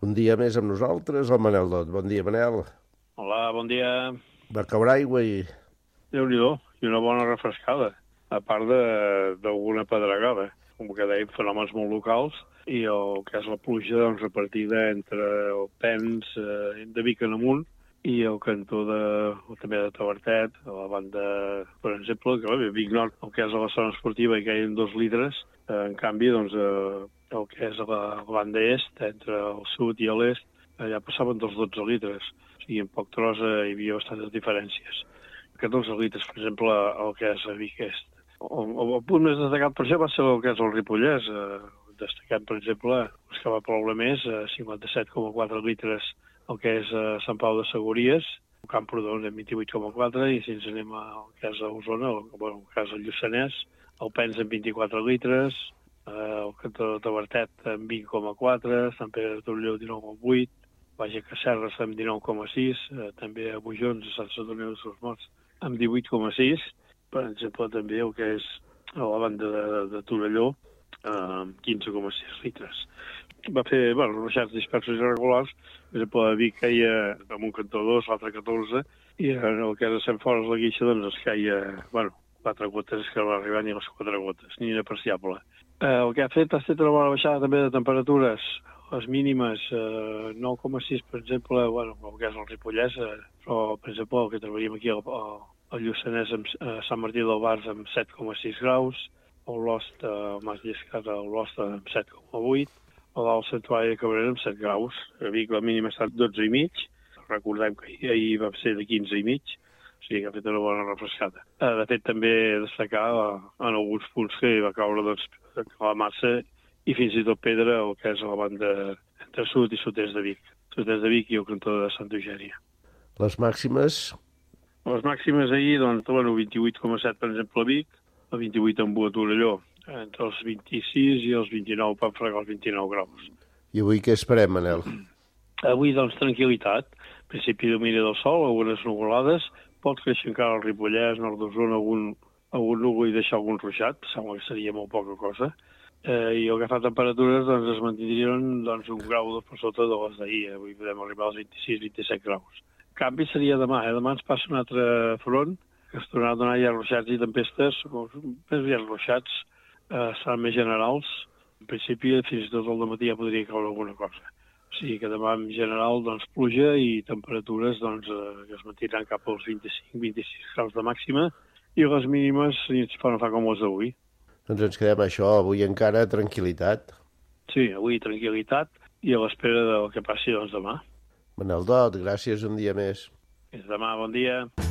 Un dia més amb nosaltres, el Manel Dot. Bon dia, Manel. Hola, bon dia. Va caure aigua i... Déu-n'hi-do, i una bona refrescada, a part d'alguna pedregada. Com que dèiem, fenòmens molt locals, i el que és la pluja doncs, repartida entre el Pens de Vic en amunt i el cantó també de Tavertet, a la banda, per exemple, que a Vic Nord, el que és a la zona esportiva, hi caien 2 litres. En canvi, doncs, el que és a la banda est, entre el sud i l'est, allà passaven dels 12 litres. O sigui, en poc tros hi havia bastantes diferències. 14 litres, per exemple, el que és a Vic Est. El punt més destacat per això va ser el que és el Ripollès. Destacat, per exemple, els que va ploure més, 57,4 litres el que és Sant Pau de Segúries, el Camprodon en 28,4, i si ens anem al que és a Osona, el que és el Lluçanès, el Pens en 24 litres, el cantó de Tavertet en 20,4, Sant Pere de Torelló 19,8, Baix a Casserres amb 19,6, també a Bujons, a Sant Sadurní de Sormorts, amb 18,6, per exemple, també el que és a la banda de Torelló, amb 15,6 litres. Va fer, ruixats dispersos irregulars, per exemple, a Vic caia amb un cantó 2, l'altre 14, i en el que era Sant Fores la Guixa, doncs es caia, 4 gotes, que no va arribar ni a les 4 gotes, ni inapreciable. El que ha fet una bona baixada també de temperatures, les mínimes 9,6, per exemple, el que és el Ripollès, però, per exemple, el que trobaríem aquí al Lluçanès, a Sant Martí del Bars, amb 7,6 graus, el Lost, el Mas Llescat, el Lost, amb 7,8, a l'Alt Santuari de Cabrera, amb 7 graus. A Vic la mínima ha estat 12,5, recordem que ahir va ser de 15,5, o sigui que ha fet una bona refrescada. De fet, també destacar en alguns punts que hi va caure la massa i fins i tot pedra, el que és a la banda entre sud i sud-est de Vic. Sud-est de Vic i el cantó de Santa Eugènia. Les màximes? Les màximes ahir, 28,7 per exemple a Vic, el 28 en Bua Torelló, entre els 26 i els 29 per fregar els 29 graus. I avui què esperem, Manel? Avui, tranquil·litat. En principi domini del sol, algunes nuvolades, pot créixer encara el Ripollès, nord d'Osona, algun núvol i deixar algun ruixat, sembla que seria molt poca cosa. I el que fa temperatures es mantindrien un grau per sota de les d'ahir. Avui podem arribar als 26-27 graus. El canvi seria demà. Demà ens passa un altre front, que es tornarà a donar ja ruixats i tempestes, més aviat ruixats, seran més generals. En principi, fins i tot al dematí ja podria caure alguna cosa. O sigui que demà, en general, pluja i temperatures que es mantindran cap als 25-26 graus de màxima, i les mínimes ens fa com les d'avui. Doncs ens quedem això, avui encara tranquil·litat. Sí, avui tranquil·litat i a l'espera del que passi demà. Manel Dot, gràcies un dia més. Fins demà, bon dia.